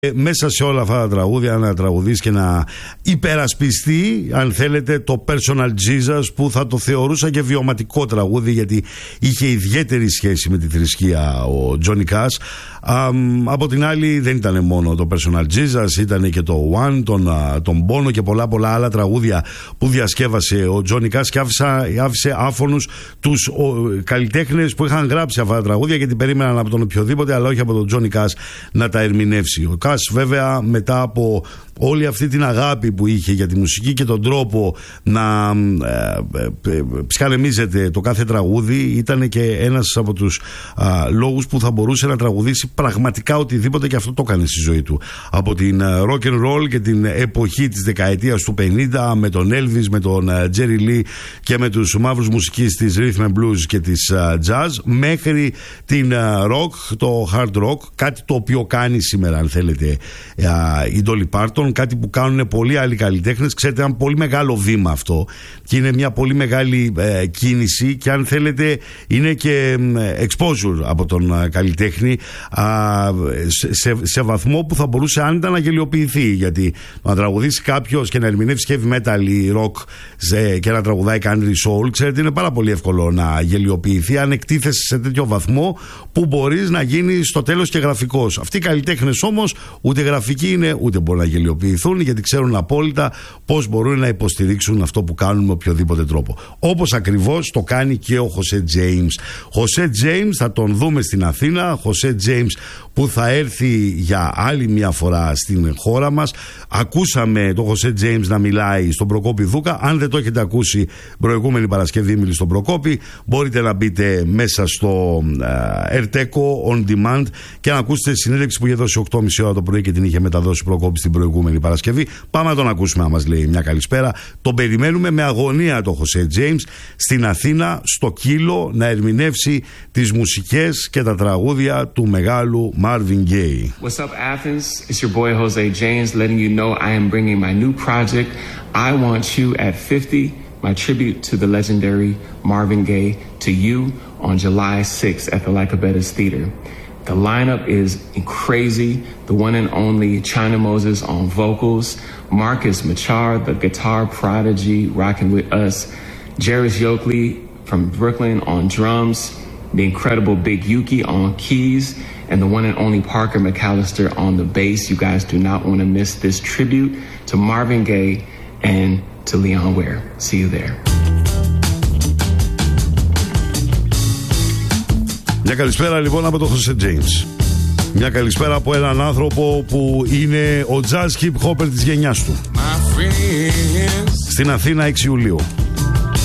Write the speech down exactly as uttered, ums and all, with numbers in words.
μέσα σε όλα αυτά τα τραγούδια να τραγουδήσει και να υπερασπιστεί, αν θέλετε, το Personal Jesus, που θα το θεωρούσα και βιωματικό τραγούδι, γιατί είχε ιδιαίτερη σχέση με τη θρησκεία ο Johnny Cash. Α, από την άλλη δεν ήταν μόνο το Personal Jesus, ήταν και το One, τον, τον Bono και πολλά πολλά άλλα τραγούδια που διασκεύασε ο Johnny Cash, και άφησε, άφησε άφωνους τους ο, καλλιτέχνες που είχαν γράψει αυτά τα τραγούδια, γιατί περίμεναν από τον οποιοδήποτε, αλλά όχι από τον Johnny Cash να τα ερμηνεύσει. Ο Cash, βέβαια, μετά από όλη αυτή την αγάπη που είχε για τη μουσική και τον τρόπο να ε, ε, ε, ψυχανεμίζεται το κάθε τραγούδι, ήταν και ένας από τους α, λόγους που θα μπορούσε να τραγουδήσει πραγματικά οτιδήποτε, και αυτό το έκανε στη ζωή του. Από την rock and roll και την εποχή της δεκαετίας του πενήντα, με τον Elvis, με τον Jerry Lee και με τους μαύρους μουσικείς της rhythm and blues και της jazz, μέχρι την rock, το hard rock, κάτι το οποίο κάνει σήμερα, αν θέλετε, η Dolly Parton, κάτι που κάνουν πολλοί άλλοι καλλιτέχνες. Ξέρετε, ένα πολύ μεγάλο βήμα αυτό, και είναι μια πολύ μεγάλη ε, κίνηση, και αν θέλετε είναι και ε, exposure από τον ε, καλλιτέχνη, α, σε, σε, σε βαθμό που θα μπορούσε άνετα να γελιοποιηθεί, γιατί να τραγουδήσει κάποιος και να ερμηνεύσει heavy metal ή rock σε, και να τραγουδάει country soul, ξέρετε, είναι πάρα πολύ εύκολο να γελιοποιηθεί αν εκτίθεσαι σε τέτοιο βαθμό που μπορείς να γίνει στο τέλος και γραφικός. Αυτοί οι καλλιτέχνες όμως ούτε γραφικοί είναι, ούτε μπορούν να γελιοποιηθούν, γιατί ξέρουν απόλυτα πώς μπορούν να υποστηρίξουν αυτό που κάνουν με οποιοδήποτε τρόπο. Όπως ακριβώς το κάνει και ο José James. José James θα τον δούμε στην Αθήνα. José James που θα έρθει για άλλη μια φορά στην χώρα μας. Ακούσαμε τον José James να μιλάει στον Προκόπη Δούκα. Αν δεν το έχετε ακούσει, προηγούμενη Παρασκευή μίλησε στον Προκόπη, μπορείτε να μπείτε μέσα στο Ερτέκο On Demand και να ακούσετε συνέντευξη που είχε δώσει οκτώ και μισή ώρα το πρωί και την είχε μεταδώσει ο Προκόπης την προηγούμενη Παρασκευή. Πάμε να τον ακούσουμε, να μας λέει μια καλησπέρα. Τον περιμένουμε με αγωνία το José James στην Αθήνα, στο Κύλο, να ερμηνεύσει τις μουσικές και τα τραγούδια του μεγάλου Marvin Gaye. What's up, Athens? It's your boy José James letting you know I am bringing my new project, I Want You at fifty, my tribute to the legendary Marvin Gaye, to you on July sixth at the Lycabettas Theater. The lineup is crazy. The one and only China Moses on vocals, Marcus Machar, the guitar prodigy, rocking with us, Jairus Yokley from Brooklyn on drums, the incredible Big Yuki on keys, and the one and only Parker McAllister on the bass. You guys do not want to miss this tribute to Marvin Gaye and to Leon Ware. See you there. Μια καλησπέρα λοιπόν από τον José James. Μια καλησπέρα από έναν άνθρωπο που είναι ο jazz hip hopper της γενιάς του. Στην Αθήνα έξι Ιουλίου.